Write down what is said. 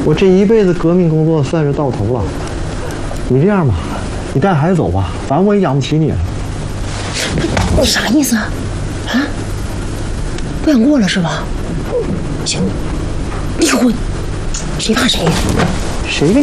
我这一辈子革命工作算是到头了。你这样吧，你带孩子走吧，反正我也养不起你了。 你啥意思啊？啊？不想过了是吧？行，离婚，谁怕谁呀？ 谁跟你？